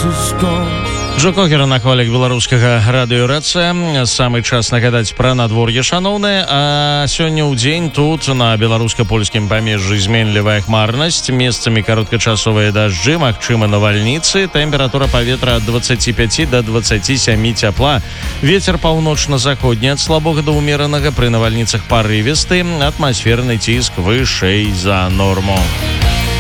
Джо Кокер на хвалях беларускага радыёрацыя. Самы час нагадаць пра надвор'е шаноўнае. А сёння ў дзень тут на беларуска-польскім памежжы зменлівая хмарнасць, месцамі кароткачасовыя дажджы, магчымы навальніцы. Тэмпература паветра ад 25 до 27 цяпла. Вецер паўночна-заходні ад слабога да ўмеранага, пры навальніцах парывісты, атмасферны ціск вышэй за норму.